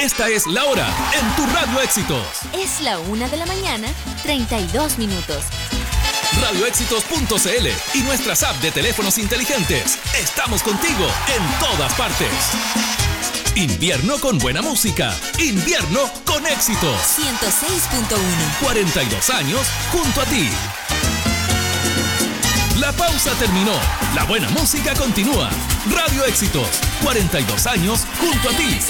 Esta es la hora en tu Radio Éxitos. Es la 1 de la mañana, 32 minutos. Radioéxitos.cl y nuestras apps de teléfonos inteligentes. Estamos contigo en todas partes. Invierno con buena música. Invierno con éxitos. 106.1. 42 años junto a ti. La pausa terminó. La buena música continúa. Radio Éxitos. 42 años junto a ti.